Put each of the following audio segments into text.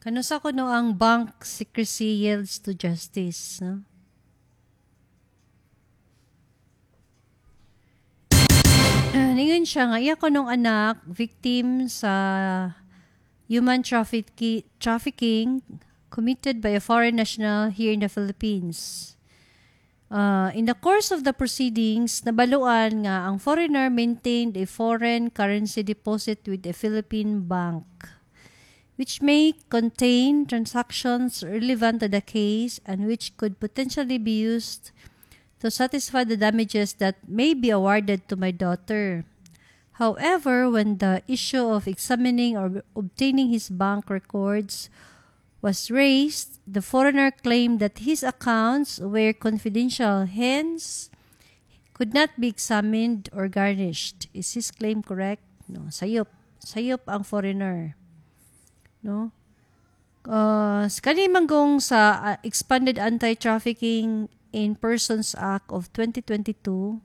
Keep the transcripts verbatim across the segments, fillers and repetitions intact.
Kanusa ko no ang bank secrecy yields to justice, no? Uh, ningon siya nga, iya ko nung anak, victim sa human traffic- trafficking committed by a foreign national here in the Philippines. Uh, in the course of the proceedings, nabaluan nga ang foreigner maintained a foreign currency deposit with a Philippine bank, which may contain transactions relevant to the case and which could potentially be used to satisfy the damages that may be awarded to my daughter. However, when the issue of examining or obtaining his bank records was raised, the foreigner claimed that his accounts were confidential, hence could not be examined or garnished. Is his claim correct? No, sayop. Sayop ang foreigner. No? Uh, kani manggong sa uh, Expanded Anti-Trafficking in Persons Act of twenty twenty-two,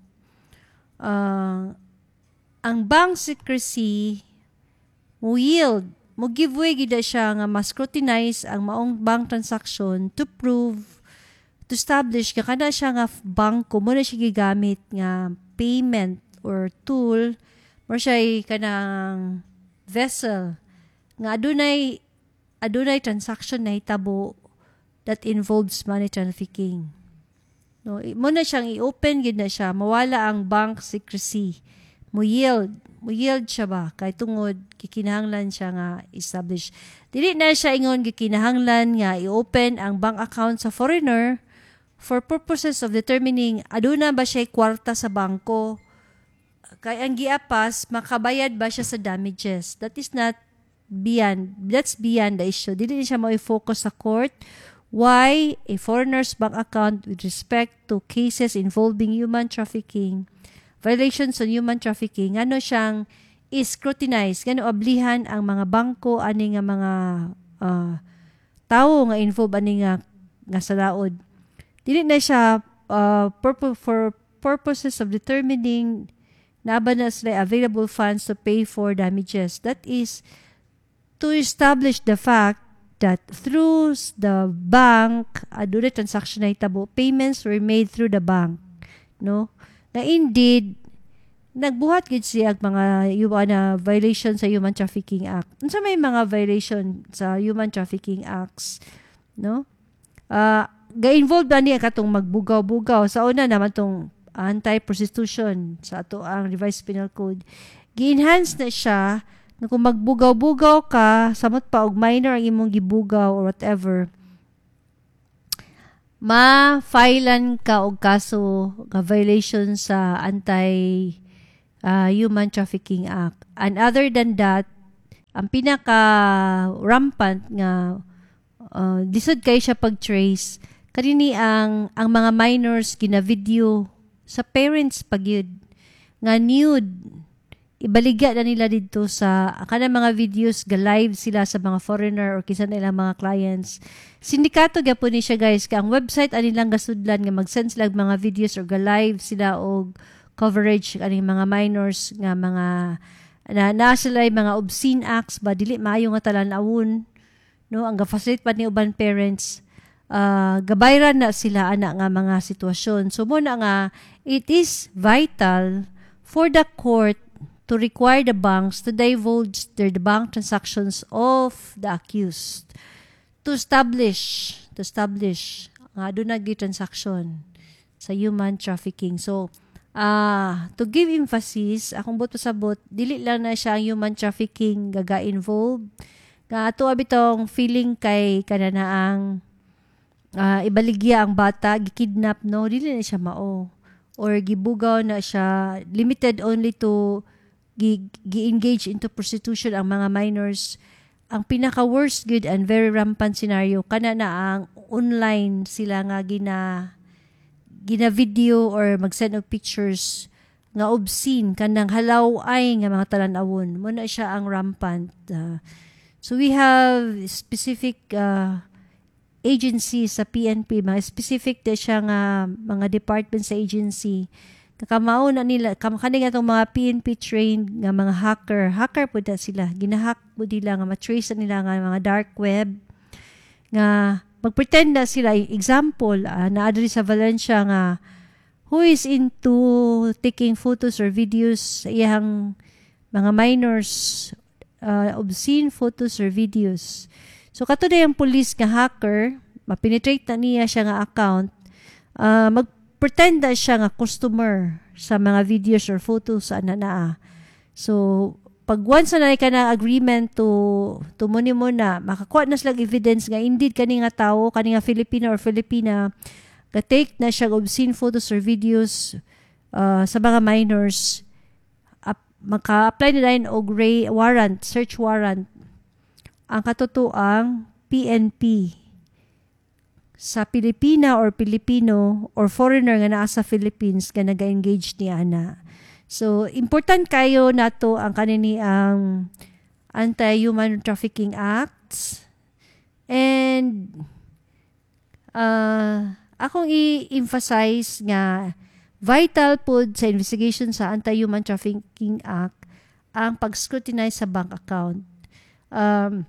uh, ang bank secrecy mo yield, mo give way gida siya nga mas scrutinize ang maong bank transaction to prove, to establish ka kada siya nga bangko mo na siya gigamit nga payment or tool, or siya kanang vessel nga adunay adunay transaction na hitabo that involves money trafficking. No, mo na siyang i-open gid na siya, mawala ang bank secrecy. Mo yield, mo yield siya ba kay tungod gikinahanglan siya nga establish. Dili na siya ingon gikinahanglan nga i-open ang bank account sa foreigner for purposes of determining aduna ba siya kwarta sa bangko. Kay ang giapas makabayad ba siya sa damages. That is not beyond, that's beyond the issue. Dili siya mo i-focus sa court why a foreigner's bank account with respect to cases involving human trafficking, violations on human trafficking, ano siyang i-scrutinize, gano ablihan ang mga bangko, ani nga mga uh, tao nga involved, ani nga, nga salaod. Dili na siya uh, purpo, for purposes of determining na ba na sila available funds to pay for damages. That is to establish the fact that through the bank, aduna transaction na hitabo, payments were made through the bank, no? Na indeed, nagbuhat gid siya ang mga yuwa na violation sa Human Trafficking Act. Unsa may mga violation sa Human Trafficking Acts, no? Uh, ga-involved ba niya katong magbugaw-bugaw? Sa una naman tong anti-prostitution sa ato ang Revised Penal Code. Gi-enhance na siya na kung magbugaw-bugaw ka, samot pa og minor ang imong gibugaw or whatever, ma-filean ka og kaso nga violation sa Anti-Human uh, Trafficking Act. And other than that, ang pinaka-rampant nga uh, lisod kayo siya pag-trace, kanini ang, ang mga minors gina-video sa parents pagyud nga nude, ibaligya na nila dito sa kana mga videos ga live sila sa mga foreigner or kisa nilang mga clients. Sindikato gyapon ni siya guys, ka ang website ani lang gasudlan nga mag-send sila mga videos or ga live sila og coverage kaning mga minors nga mga na, na sila mga obscene acts ba dili maayo nga talan-awon, no? Ang ga-facilitate pa ni uban parents, uh, gabayran na sila ana nga mga sitwasyon. So mo na nga it is vital for the court to require the banks to divulge their the bank transactions of the accused, to establish, to establish nga doon nag transaction sa human trafficking. So, uh, to give emphasis, akong buto sabot, dili lang na siya ang human trafficking gaga-involved. Nga ato abitong feeling kay kananaang uh, ibaligya ang bata, gikidnap, no? Dili na siya mao. Or gibugaw na siya, limited only to gi-engage into prostitution ang mga minors. Ang pinaka-worst good and very rampant scenario, kana na ang online sila nga gina, gina-video or mag-send of pictures nga obscene, kanang halaw ay nga mga talan-awon. Muna siya ang rampant. Uh, so we have specific uh, agencies sa P N P, mga specific de siya nga mga department sa agency. Kakamao na nila, kamakaning atong mga P N P trained nga mga hacker. Hacker po na sila. Ginahack po nila nga matrace nila nga mga dark web. nga magpretend na sila, example, uh, na adri sa Valencia nga who is into taking photos or videos sa iyang mga minors, uh, obscene photos or videos. So kato na yung police nga hacker, mapenetrate na niya siya nga account, uh, magpretend na siya nga customer sa mga videos or photos sa ananaa. So pag once na ka na agreement to tumuni mo na, makakuha na sila evidence nga indeed kani nga tao, kani nga Filipino or Filipina, ga-take na siya obscene photos or videos uh, sa mga minors, up, maka-apply na rin og ray warrant, search warrant, ang katotoang P N P sa Pilipina or Pilipino or foreigner nga naa sa Philippines nga naga-engage ni ana. So, important kayo nato ang kanini ang Anti-Human Trafficking Acts. And uh, akong i-emphasize nga vital po sa investigation sa Anti-Human Trafficking Act ang pag-scrutinize sa bank account. Um,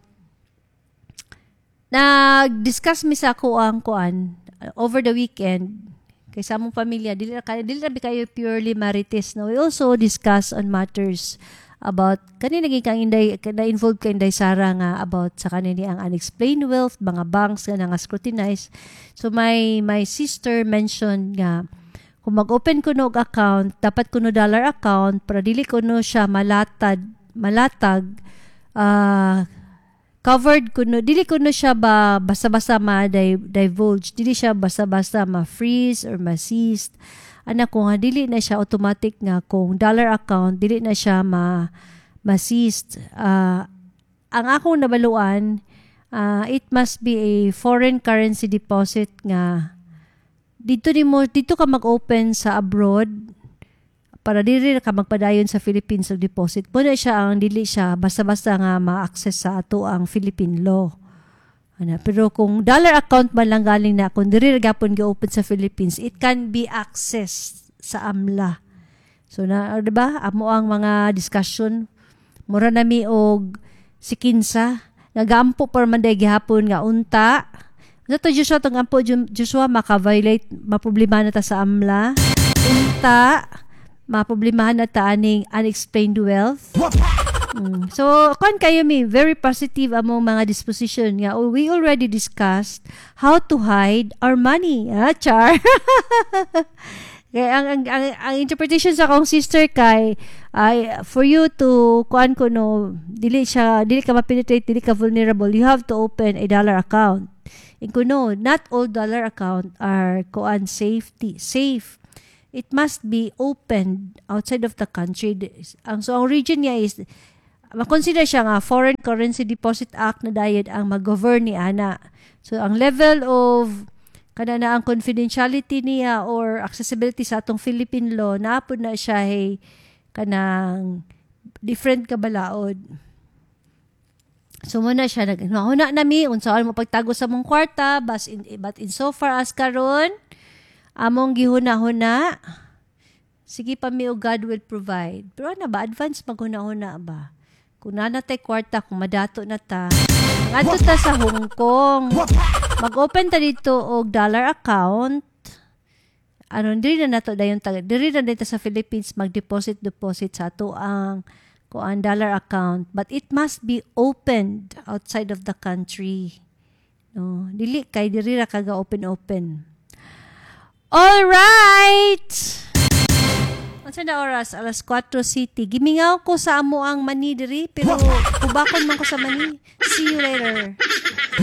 nag-discuss mi sa ako ang kuan over the weekend kay sa among pamilya, dili ra kayo dili ra kayo purely marites, no. We also discuss on matters about kanina naging kang inday na involved kay inday Sara nga about sa kanini ang unexplained wealth, mga banks nga nga scrutinize. So my my sister mentioned nga kung mag-open ko no og account, dapat kuno dollar account para dili kuno siya malatad malatag uh, covered kuno, dili kuno siya ba basta-basta ma-divulge, dili siya basta-basta ma-freeze or ma-seized. Ana ko nga dili na siya automatic nga kung dollar account, dili na siya ma ma-seized. Uh, ang akong nabaluan, uh, it must be a foreign currency deposit nga dito ni mo dito ka mag-open sa abroad para dili ka magpadayon sa Philippines og deposit. Pwede siya ang dili siya basta-basta nga ma-access sa ato ang Philippine law. Ana, pero kung dollar account man lang galing na, kung diri gapon gi-open sa Philippines, it can be accessed sa AMLA. So na, di ba? Amo ang mga discussion. Mura nami og si Kinsa, nagampo par man day gihapon nga unta. Ano to Joshua, itong ampo Joshua, maka-violate, maproblema na ta sa AMLA. Unta, maproblemahan na ta aning unexplained wealth. Mm. So, kon kayo mi, very positive among mga disposition nga. Oh, we already discussed how to hide our money. Ah, char. Kaya ang, ang, ang, ang interpretation sa akong sister kay, ay, for you to, kuan ko no, dili siya, dili ka ma-penetrate, dili ka vulnerable, you have to open a dollar account. And kuno, not all dollar account are kuan safety, safe. It must be opened outside of the country. Ang so ang region niya is makonsider siya nga Foreign Currency Deposit Act na dayod ang mag-govern ni ana. So ang level of kada na ang confidentiality niya or accessibility sa atong Philippine law naapod na siya hey, kanang different kabalaod. So muna siya nag huna nami unsaon mo pagtago sa mong kwarta but in, but in so far as karon among gihuna-huna, sige pa mi o God will provide. Pero ano ba, advance maghuna-huna ba? Kung nanatay kwarta, kung madato na ta, ngadto ta sa Hong Kong, mag-open ta dito og dollar account, ano, diri na nato dayon ta, diri na dito sa Philippines, mag-deposit-deposit sa ato ang kuan dollar account, but it must be opened outside of the country. No, dili kay diri ra kaga open-open. All right. Unsa na oras? Alas four City. Gimingaw ko sa amo ang mani diri pero kubakon man ko sa mani. See you later.